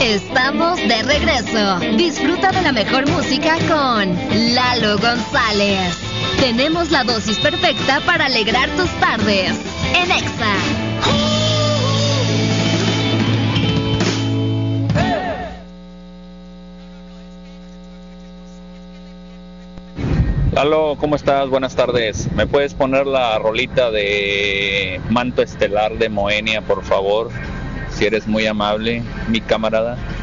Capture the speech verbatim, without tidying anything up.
Estamos de regreso. Disfruta de la mejor música con Lalo González. Tenemos la dosis perfecta para alegrar tus tardes. En Exa. Lalo, ¿cómo estás? Buenas tardes. ¿Me puedes poner la rolita de Manto Estelar de Moenia, por favor? Si eres muy amable, mi camarada.